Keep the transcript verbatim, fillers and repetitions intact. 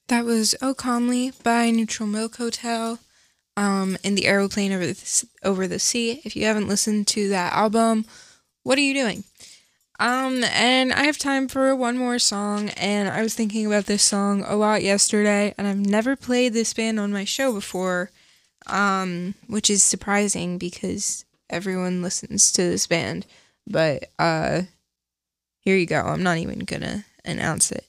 That was "Oh Calmly" by Neutral Milk Hotel, um, in the aeroplane over the, over the sea. If you haven't listened to that album, what are you doing? Um, and I have time for one more song, and I was thinking about this song a lot yesterday, and I've never played this band on my show before, um, which is surprising because everyone listens to this band. But, uh, here you go. I'm not even gonna announce it.